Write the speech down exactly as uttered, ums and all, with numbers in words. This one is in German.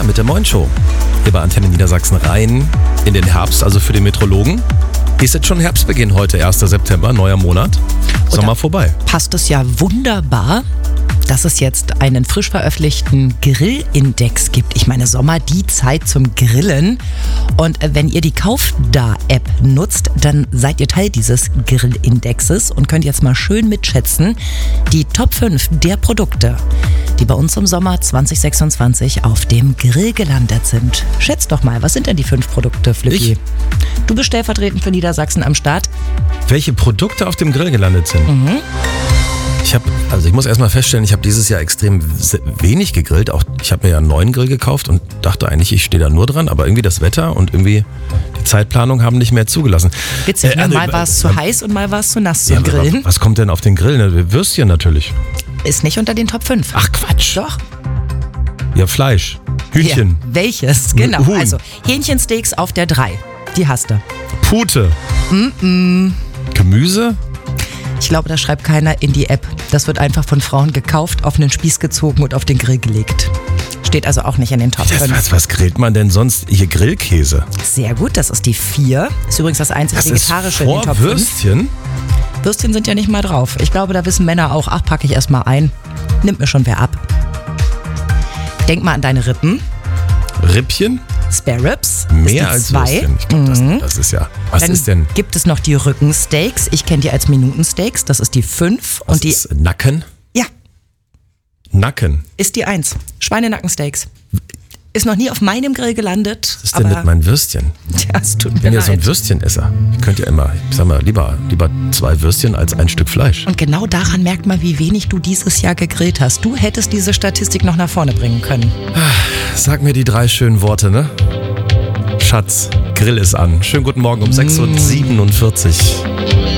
mit der Moin Show. Hier bei Antenne Niedersachsen rein in den Herbst, also für den Meteorologen. Ist jetzt schon Herbstbeginn heute, erster September, neuer Monat. Sommer vorbei. Passt es ja wunderbar, dass es jetzt einen frisch veröffentlichten Grillindex gibt. Ich meine, Sommer, die Zeit zum Grillen. Und wenn ihr die Kaufda-App nutzt, dann seid ihr Teil dieses Grillindexes und könnt jetzt mal schön mitschätzen, die Top fünf der Produkte, die bei uns im Sommer zwanzig sechsundzwanzig auf dem Grill gelandet sind. Schätzt doch mal, was sind denn die fünf Produkte, Flücki? Ich? Du bist stellvertretend für Niedersachsen am Start. Welche Produkte auf dem Grill gelandet sind? Mhm. Ich habe, also ich muss erstmal feststellen, ich habe dieses Jahr extrem wenig gegrillt. Auch ich habe mir ja einen neuen Grill gekauft und dachte eigentlich, ich stehe da nur dran, aber irgendwie das Wetter und irgendwie die Zeitplanung haben nicht mehr zugelassen. Witzig, Äh, ne? also, mal war es zu äh, heiß und mal war es zu nass zum Ja, Grillen. was kommt denn auf den Grill? Ne, Würstchen natürlich. Ist nicht unter den Top fünf. Ach Quatsch. Doch. Ja, Fleisch. Hühnchen. Ja, welches? Genau. Huhn. Also Hähnchensteaks auf der drei. Die hast du. Pute. Mm-mm. Gemüse? Ich glaube, das schreibt keiner in die App. Das wird einfach von Frauen gekauft, auf einen Spieß gezogen und auf den Grill gelegt. Steht also auch nicht in den Top Das, fünf. was, was grillt man denn sonst? Hier Grillkäse. Sehr gut, das ist die vier. Ist übrigens das einzige Das ist Vegetarische in den vor Top fünf. Würstchen? Würstchen sind ja nicht mal drauf. Ich glaube, da wissen Männer auch, ach, packe ich erstmal ein. Nimmt mir schon wer ab. Denk mal an deine Rippen. Rippchen? Spare Ribs. Mehr ist die als zwei. Würstchen. Ich glaub, das, das ist ja. Was Dann ist denn? gibt es noch die Rückensteaks. Ich kenne die als Minutensteaks. Das ist die fünf. Was Und die, ist Nacken? ja, Nacken. ist die eins. Schweinenackensteaks. Ist noch nie auf meinem Grill gelandet. Was ist denn aber mit meinen Würstchen? ja, es tut Ich mir bin ja so ein leid. Würstchenesser. Ich könnte ja immer, ich sag mal, lieber, lieber zwei Würstchen als ein Stück Fleisch. Und genau daran merkt man, wie wenig du dieses Jahr gegrillt hast. Du hättest diese Statistik noch nach vorne bringen können. Sag mir die drei schönen Worte, ne? Schatz, Grill ist an. Schönen guten Morgen um sechs Uhr siebenundvierzig.